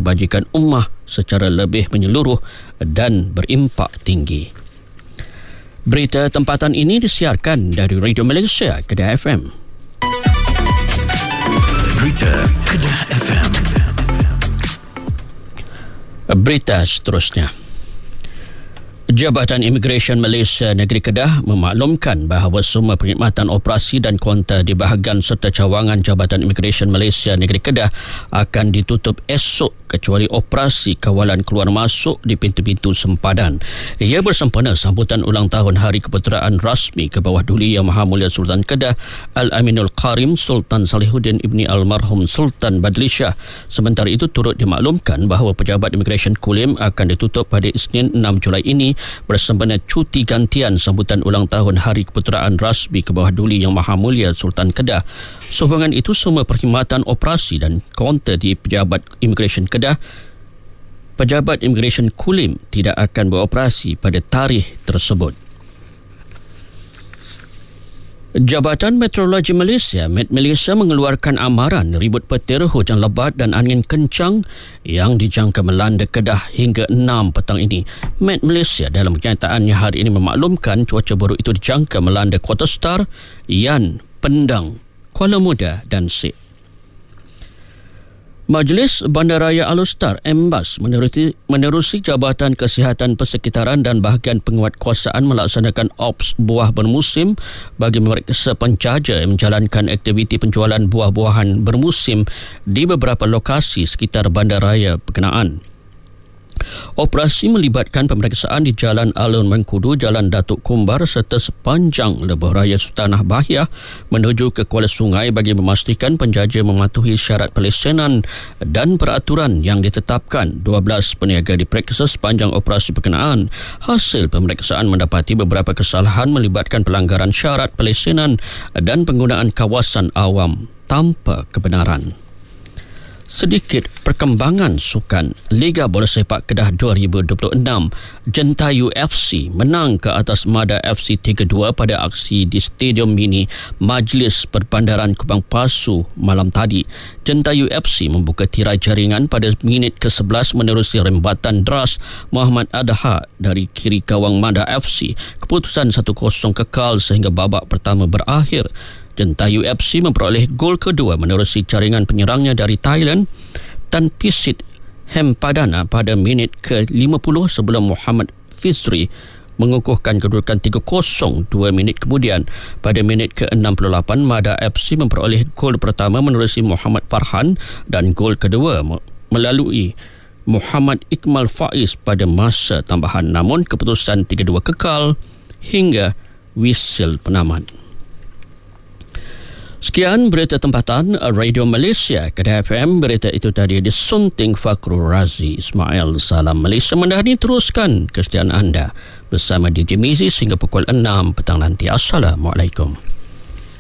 kebajikan ummah secara lebih menyeluruh dan berimpak tinggi. Berita tempatan ini disiarkan dari Radio Malaysia Kedah FM. Berita Kedah FM. Berita seterusnya. Jabatan Imigresen Malaysia Negeri Kedah memaklumkan bahawa semua perkhidmatan operasi dan kaunter di bahagian serta cawangan Jabatan Imigresen Malaysia Negeri Kedah akan ditutup esok kecuali operasi kawalan keluar masuk di pintu-pintu sempadan. Ia bersempena sambutan ulang tahun Hari Keputeraan Rasmi ke bawah Duli Yang Maha Mulia Sultan Kedah Al-Aminul Karim Sultan Salihuddin Ibni Almarhum Sultan Badli Shah. Sementara itu turut dimaklumkan bahawa pejabat Imigresen Kulim akan ditutup pada Isnin 6 Julai ini bersempena cuti gantian sambutan ulang tahun Hari Keputeraan Rasmi ke bawah Duli Yang Maha Mulia Sultan Kedah. Sehubungan itu, semua perkhidmatan operasi dan kaunter di Pejabat Imigresen Kedah, Pejabat Imigresen Kulim tidak akan beroperasi pada tarikh tersebut. Jabatan Meteorologi Malaysia, Met Malaysia, mengeluarkan amaran ribut petir, hujan lebat dan angin kencang yang dijangka melanda Kedah hingga 6 petang ini. Met Malaysia dalam kenyataannya hari ini memaklumkan cuaca buruk itu dijangka melanda Kota Star, Yan, Pendang, Kuala Muda dan Sip. Majlis Bandaraya Alustar MBAS menerusi Jabatan Kesihatan Persekitaran dan bahagian penguatkuasaan melaksanakan ops buah bermusim bagi memeriksa penjaja yang menjalankan aktiviti penjualan buah-buahan bermusim di beberapa lokasi sekitar bandaraya berkenaan. Operasi melibatkan pemeriksaan di Jalan Alun Mengkudu, Jalan Datuk Kumbar serta sepanjang lebuh raya Sultanah Bahiah menuju ke Kuala Sungai bagi memastikan penjaja mematuhi syarat pelesenan dan peraturan yang ditetapkan. 12 peniaga diperiksa sepanjang operasi berkenaan. Hasil pemeriksaan mendapati beberapa kesalahan melibatkan pelanggaran syarat pelesenan dan penggunaan kawasan awam tanpa kebenaran. Sedikit perkembangan sukan. Liga Bola Sepak Kedah 2026, Jentayu FC menang ke atas Mada FC 3-2 pada aksi di Stadium Mini Majlis Perbandaran Kupang Pasu malam tadi. Jentayu FC membuka tirai jaringan pada minit ke-11 menerusi rembatan deras Muhammad Adha dari kiri gawang Mada FC. Keputusan 1-0 kekal sehingga babak pertama berakhir. Jentayu FC memperoleh gol kedua menerusi jaringan penyerangnya dari Thailand, Tan Pisit Hempadana pada minit ke-50 sebelum Muhammad Fizri mengukuhkan kedudukan 3-0 2 minit kemudian. Pada minit ke-68, Mada FC memperoleh gol pertama menerusi Muhammad Farhan dan gol kedua melalui Muhammad Iqmal Faiz pada masa tambahan. Namun keputusan 3-2 kekal hingga wisil penamat. Sekian berita tempatan Radio Malaysia Kedah FM. Berita itu tadi disunting Fakhrul Razi Ismail. Salam Malaysia Mendahani. Teruskan kesetiaan anda bersama DJ Mizi sehingga pukul 6 petang nanti. Assalamualaikum.